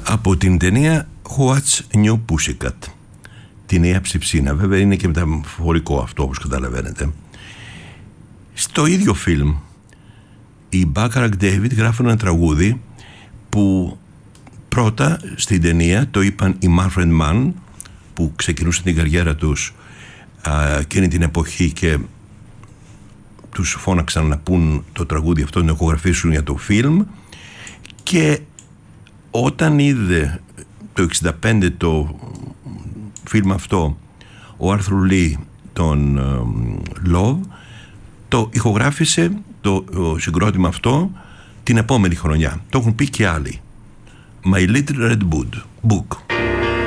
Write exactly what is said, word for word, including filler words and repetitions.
από την ταινία What's New Pussycat, τη νέα ψιψίνα. Βέβαια είναι και μεταφορικό αυτό, όπως καταλαβαίνετε. Στο ίδιο φιλμ οι Bacharach David γράφουν ένα τραγούδι που πρώτα στην ταινία το είπαν οι Manfred Mann, που ξεκινούσαν την καριέρα τους α, εκείνη την εποχή και τους φώναξαν να πούν το τραγούδι αυτό, να ηχογραφήσουν για το φιλμ. Και όταν είδε το εξήντα πέντε το φιλμ αυτό ο Άρθουρ Λι τον uh, Love, το ηχογράφησε το uh, συγκρότημα αυτό την επόμενη χρονιά. Το έχουν πει και άλλοι. My Little Red Book.